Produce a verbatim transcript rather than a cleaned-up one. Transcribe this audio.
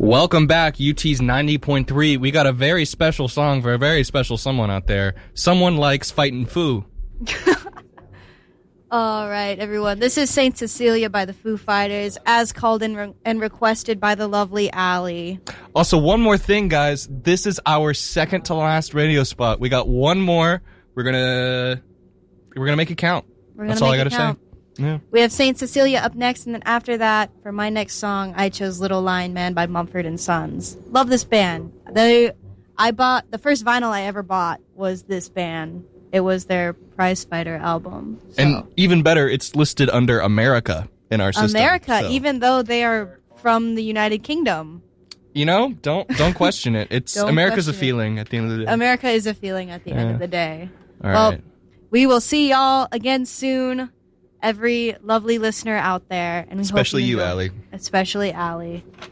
Welcome back, U T's ninety point three. We got a very special song for a very special someone out there. Someone likes fighting Foo. All right, everyone. This is Saint Cecilia by the Foo Fighters, as called in re- and requested by the lovely Allie. Also, one more thing, guys. This is our second to last radio spot. We got one more. We're gonna we're gonna make it count. We're gonna That's all I make gotta it count. say. Yeah. We have Saint Cecilia up next, and then after that, for my next song, I chose Little Lion Man by Mumford and Sons. Love this band. They, I bought the first vinyl I ever bought was this band. It was their Prize Fighter album. So. And even better, it's listed under America in our system. America, so. even though they are from the United Kingdom. You know, don't don't question it. It's America's a question feeling at the end of the day. America is a feeling at the Yeah. end of the day. All well, right. we will see y'all again soon. Every lovely listener out there, and we Especially hope you, enjoy- Allie. Especially Allie.